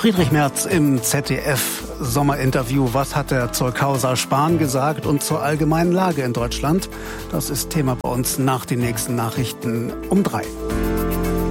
Friedrich Merz im ZDF-Sommerinterview. Was hat der zur Causa Spahn gesagt und zur allgemeinen Lage in Deutschland? Das ist Thema bei uns nach den nächsten Nachrichten um 3.